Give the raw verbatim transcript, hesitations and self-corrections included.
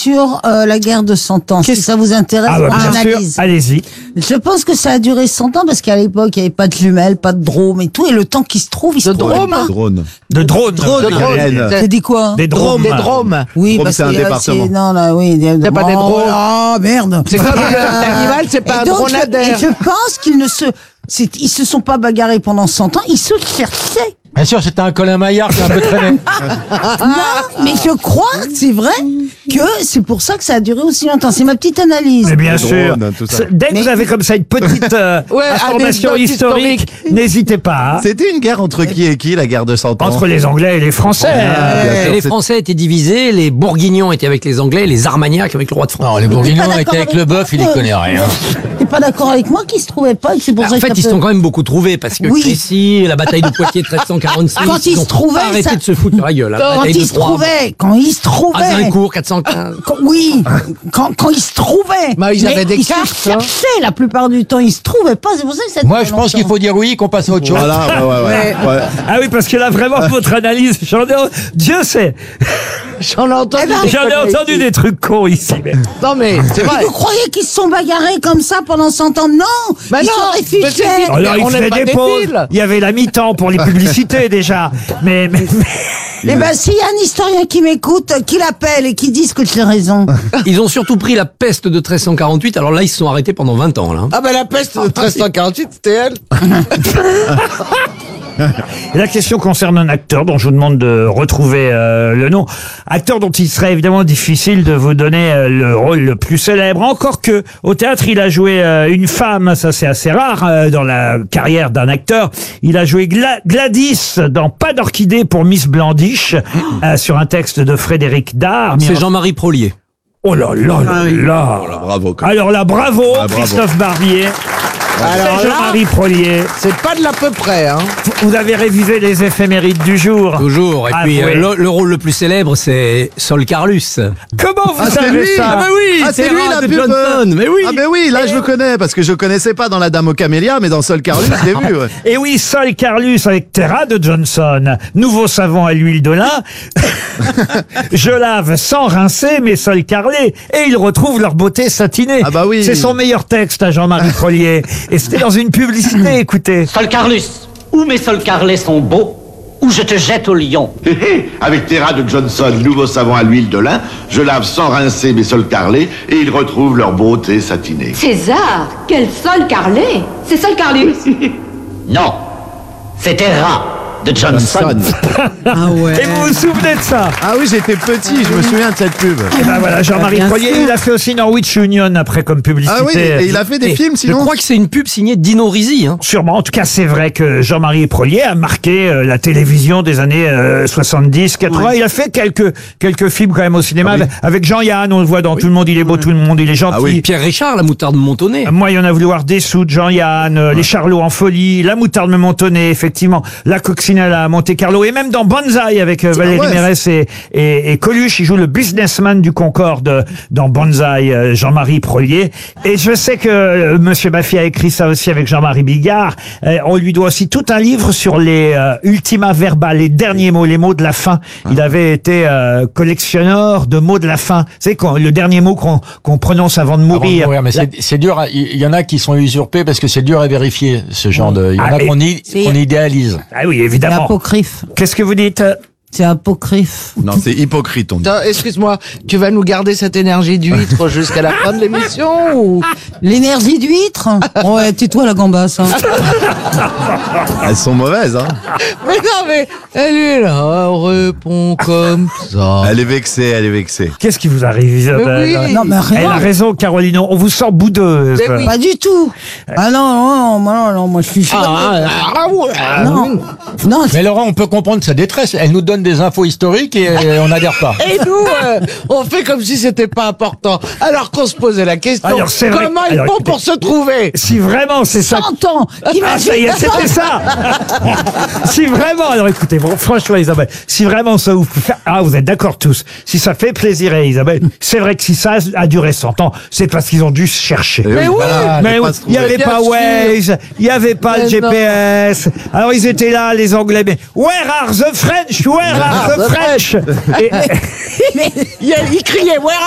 sur euh, la guerre de cent ans, si ça vous intéresse. Ah bah, bien analyse. sûr, allez-y. Je pense que ça a duré cent ans parce qu'à l'époque, il n'y avait pas de jumelles, pas de drone et tout, et le temps qui se trouve, il se trouve drone. pas. Drone. De drones. Drone, drone. T'as dit quoi? Des drones. Des dromes. Oui, Drôme, parce c'est un que, euh, département. c'est- Non, là, oui. des- C'est pas des Oh, drones. Ah, merde. C'est comme l'animal, c'est pas Et un donc, je- dromadaire. Et je pense qu'ils ne se, c'est- ils se sont pas bagarrés pendant cent ans, ils se cherchaient. Bien sûr, c'était un Colin Maillard qui a un peu traîné. Non, mais je crois, c'est vrai, que c'est pour ça que ça a duré aussi longtemps. C'est ma petite analyse. Mais bien Les sûr. drones, tout ça. C'est- Dès que vous avez comme ça une petite euh, Ouais, information anecdote historique, n'hésitez pas. hein. C'était une guerre entre qui et qui, la guerre de cent ans? Entre les Anglais et les Français. Ah, bien Et sûr, les c'est- Français étaient divisés, les Bourguignons étaient avec les Anglais, les Armagnacs avec le roi de France. Non, les Bourguignons T'es pas étaient avec d'accord le bœuf, il y avec connaît moi rien. T'es pas d'accord avec moi qu'ils se trouvaient pas et que c'est pour Bah, ça en que fait, ça ils se peut- sont quand même beaucoup trouvés parce que Oui. Crécy, la bataille de Poitiers treize cent quarante-six, Quand ils ont se trouvaient, pas arrêté ça- de se foutre leur gueule. La Quand bataille ils de se Troyes, trouvaient, quand ils se trouvaient. Azincourt quatre cent quinze. Quand- oui, quand, quand ils se trouvaient. Bah, ils Mais avaient des ils se cartes, hein. cherchaient la plupart du temps. Ils se trouvaient pas. C'est pour ça que ça Moi, durait je pense qu'il longtemps. faut dire oui, qu'on passe à autre chose. Voilà, ouais, ouais, ouais. ouais. Ah oui, parce que là, vraiment, votre analyse, j'en ai, Dieu sait, J'en ai entendu. Eh ben, des j'en ai conneries entendu ici. des trucs cons ici. Mais... Non, mais c'est Et vrai. vous croyez qu'ils se sont bagarrés comme ça pendant cent ans? Non, Bah ils non, sont mais réfugiés. c'est- Alors, on il n'est faisait pas des des pauses. fils. Il y avait la mi-temps pour les publicités, déjà. Mais, mais, mais- Eh ben, s'il y a un historien qui m'écoute, qui l'appelle et qui dise que j'ai raison. Ils ont surtout pris la peste de treize cent quarante-huit, alors là, ils se sont arrêtés pendant vingt ans, là. Ah bah la peste de treize cent quarante-huit, c'était elle. La question concerne un acteur dont je vous demande de retrouver euh, le nom. Acteur dont il serait évidemment difficile de vous donner euh, le rôle le plus célèbre. Encore que au théâtre, il a joué euh, une femme, ça c'est assez rare euh, dans la carrière d'un acteur. Il a joué Gla- Gladys dans Pas d'orchidée pour Miss Blandiche, euh, sur un texte de Frédéric Dard. C'est Jean-Marie Prolier. Oh là là là là. Bravo. quoi. Alors là, bravo, Ah, bravo. Christophe Barbier. Alors C'est là- Jean-Marie Prolier. C'est pas de l'à peu près, hein. Vous avez révisé les éphémérides du jour. Toujours. Et Ah, puis, oui. euh, le, le rôle le plus célèbre, c'est Sol Carlus. Comment vous Ah, c'est savez lui. ça Ah, bah oui, Ah, c'est lui la de pub. Johnson. Mais oui. Ah, mais oui, là je le connais parce que je connaissais pas dans La Dame aux Camélias, mais dans Sol Carlus, je l'ai vu. Ouais. Et oui, Sol Carlus avec Terra de Johnson. Nouveau savon à l'huile de lin. Je lave sans rincer mes sols carrelés et ils retrouvent leur beauté satinée. Ah bah oui. C'est son meilleur texte à Jean-Marie Prolier. Et c'était dans une publicité, écoutez. Sol Carlus, où mes sols carrelés sont beaux, où je te jette au lion. Hé hé, avec Terra de Johnson, nouveau savon à l'huile de lin, je lave sans rincer mes sols carrelés et ils retrouvent leur beauté satinée. César, quel sol carrelé! C'est Sol Carlus! Non, c'est Terra de Johnson. Ah ouais. Et vous vous souvenez de ça? Ah oui, j'étais petit, je me souviens de cette pub. Et ben voilà, Jean-Marie Bien Prolier, sûr. il a fait aussi Norwich Union après comme publicité. Ah oui, et il a fait des Et films Je sinon. crois que c'est une pub signée Dino Risi. Hein. Sûrement. En tout cas, c'est vrai que Jean-Marie Prolier a marqué euh, la télévision des années euh, soixante-dix, quatre-vingts. Il a fait quelques quelques films quand même au cinéma Ah oui. avec, avec Jean-Yann. On le voit dans Tout le monde il est beau, tout le monde il est gentil. Ah oui. Pierre Richard, la moutarde montonnée. Moi, il y en a voulu voir des sous de Jean-Yann, euh, les Charlots en folie, la moutarde me montonnait, effectivement, la coccinelle à Monte Carlo et même dans Banzai avec euh, Valérie ouais. Mérès et, et, et Coluche, il joue le businessman du Concorde euh, dans Banzai, euh, Jean-Marie Prolier. Et je sais que euh, Monsieur Baffy a écrit ça aussi avec Jean-Marie Bigard. Euh, on lui doit aussi tout un livre sur les euh, ultima verba, les derniers mots, les mots de la fin. Il avait été euh, collectionneur de mots de la fin. C'est quoi le dernier mot qu'on qu'on prononce avant de Avant de mourir. mourir, mais La- c'est c'est dur. à- Il y en a qui sont usurpés parce que c'est dur à vérifier ce genre de. Il y en Ah, a et- qu'on i- c'est- qu'on idéalise. Ah oui, C'est évidemment. apocryphe. Qu'est-ce que vous dites? C'est apocryphe. Non, c'est hypocrite, on dit. Attends, excuse-moi, tu vas nous garder cette énergie d'huître jusqu'à la fin de l'émission ou... L'énergie d'huître? Ouais, tais-toi la gambasse. Hein. Elles sont mauvaises, hein. Mais non, mais elle est là, elle répond comme ça. Elle est vexée, elle est vexée. Qu'est-ce qui vous arrive, Isabelle? Mais oui. Non, mais Elle a rien. raison, Caroline. On vous sent boudeuse. Mais oui. Pas du tout. Ah non, non, non, moi, non, non, moi je suis. Ah ouais. non, non, Mais Laurent, on peut comprendre sa détresse. Elle nous donne des infos historiques et euh, on n'adhère pas. Et nous, euh, on fait comme si c'était pas important. Alors qu'on se posait la question, Alors, c'est vrai- comment ils alors, font écoutez- pour se trouver? Si vraiment c'est ça. cent ans. Ah, ça y est, c'était ça. Si vraiment, alors écoutez, bon, franchement, Isabelle, si vraiment ça vous fait, ah, vous êtes d'accord tous. Si ça fait plaisir à Isabelle, c'est vrai que si ça a duré cent ans, c'est parce qu'ils ont dû se chercher. Eh oui, voilà, Mais faut oui, pas se il n'y trouver. avait Bien pas sûr. Waze, il n'y avait pas le Mais G P S. Alors ils étaient là, les Anglais, mais where are the French? Where are the French? Et- Il, il criait, ouais,